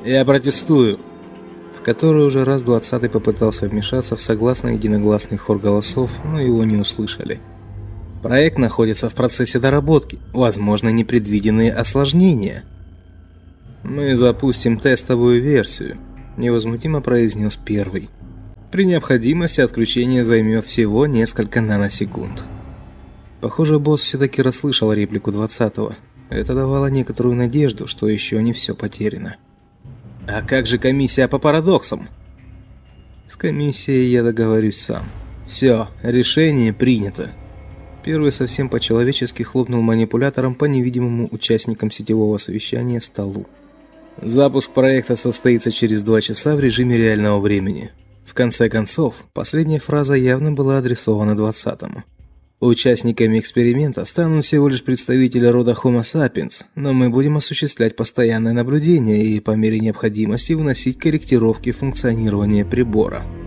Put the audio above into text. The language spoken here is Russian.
Я протестую. В который уже раз 20-й попытался вмешаться в согласный единогласный хор голосов, но его не услышали. Проект находится в процессе доработки, возможны непредвиденные осложнения. Мы запустим тестовую версию, невозмутимо произнес первый. При необходимости отключение займет всего несколько наносекунд. Похоже, босс все-таки расслышал реплику 20-го. Это давало некоторую надежду, что еще не все потеряно. А как же комиссия по парадоксам? С комиссией я договорюсь сам. Все, решение принято. Первый совсем по-человечески хлопнул манипулятором по невидимому участникам сетевого совещания столу. Запуск проекта состоится через 2 часа в режиме реального времени. В конце концов, последняя фраза явно была адресована 20-му. Участниками эксперимента станут всего лишь представители рода Homo sapiens, но мы будем осуществлять постоянное наблюдение и по мере необходимости вносить корректировки в функционирование прибора.